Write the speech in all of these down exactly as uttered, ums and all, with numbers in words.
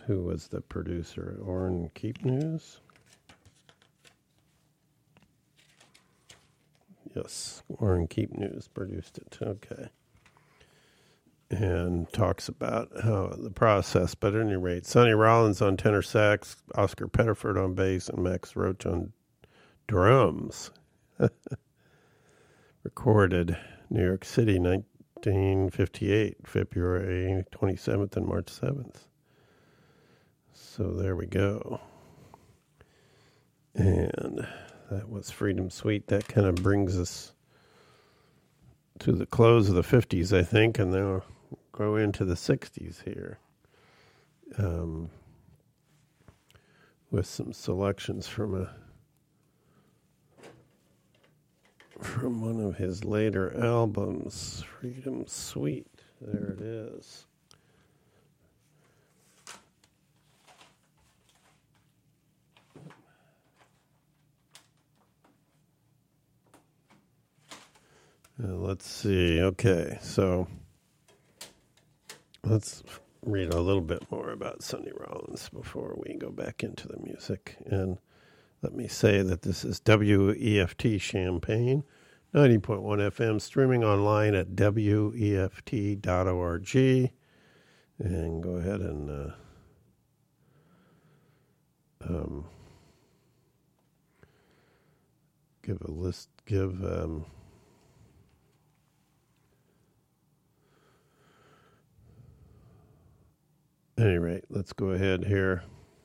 who was the producer? Orrin Keepnews? Yes, Orrin Keepnews produced it. Okay. And talks about how the process, but at any rate, Sonny Rollins on tenor sax, Oscar Pettiford on bass, and Max Roach on drums. Recorded New York City, nineteen fifty-eight, February twenty-seventh and March seventh. So there we go. And that was Freedom Suite. That kind of brings us to the close of the fifties, I think, and then we'll go into the sixties here. Um, with some selections from a from one of his later albums, Freedom Suite. There it is. Uh, let's see. Okay, so let's read a little bit more about Sonny Rollins before we go back into the music. And let me say that this is W E F T Champaign, ninety point one F M, streaming online at W E F T dot org. And go ahead and uh, um, give a list, give... Um, At any rate, let's go ahead here.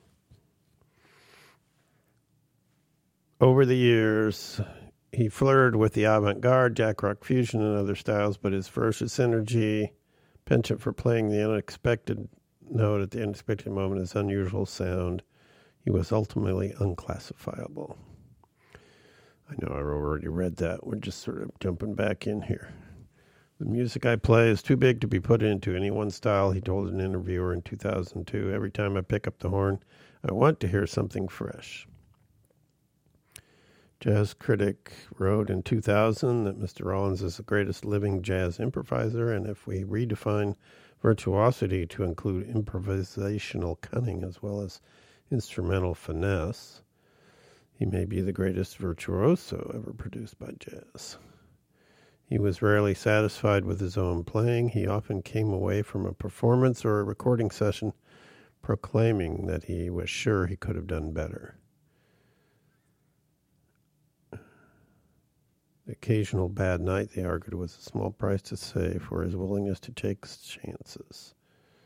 Over the years, he flirted with the avant-garde, jack rock fusion, and other styles, but his ferocious energy, penchant for playing the unexpected note at the unexpected moment, his unusual sound, he was ultimately unclassifiable. I know I already read that. We're just sort of jumping back in here. The music I play is too big to be put into any one style, he told an interviewer in two thousand two. Every time I pick up the horn, I want to hear something fresh. Jazz Critic wrote in two thousand that Mister Rollins is the greatest living jazz improviser, and if we redefine virtuosity to include improvisational cunning as well as instrumental finesse, he may be the greatest virtuoso ever produced by jazz. He was rarely satisfied with his own playing. He often came away from a performance or a recording session proclaiming that he was sure he could have done better. The occasional bad night, they argued, was a small price to pay for his willingness to take chances.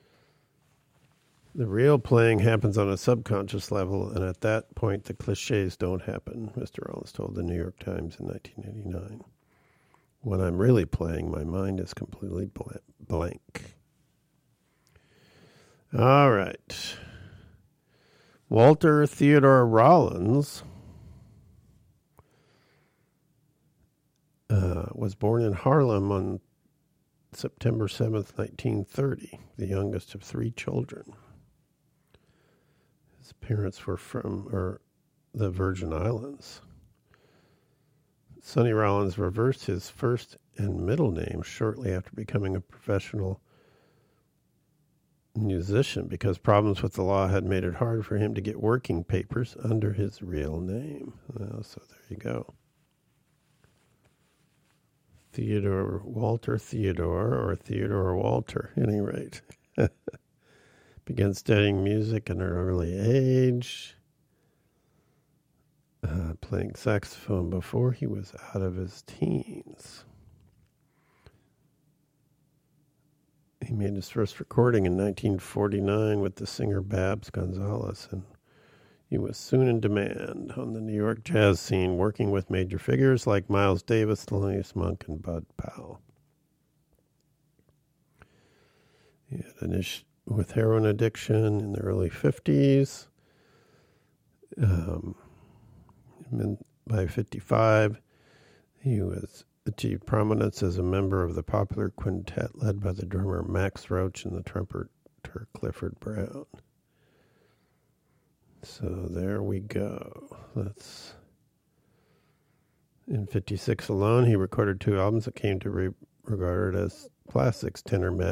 The real playing happens on a subconscious level, and at that point, the cliches don't happen, Mister Rollins told the New York Times in nineteen eighty-nine. When I'm really playing, my mind is completely blank. All right. Walter Theodore Rollins uh, was born in Harlem on September seventh, nineteen thirty, the youngest of three children. His parents were from or, the Virgin Islands. Sonny Rollins reversed his first and middle name shortly after becoming a professional musician because problems with the law had made it hard for him to get working papers under his real name. Well, so there you go. Theodore, Walter Theodore, or Theodore Walter, at any rate. Began studying music at an early age. Uh, playing saxophone before he was out of his teens. He made his first recording in nineteen forty-nine with the singer Babs Gonzalez, and he was soon in demand on the New York jazz scene, working with major figures like Miles Davis, Thelonious Monk, and Bud Powell. He had an issue with heroin addiction in the early fifties. Um... By fifty-five, he was achieved prominence as a member of the popular quintet led by the drummer Max Roach and the trumpeter Clifford Brown. So there we go. That's in fifty-six alone, he recorded two albums that came to be regarded as classics: Tenor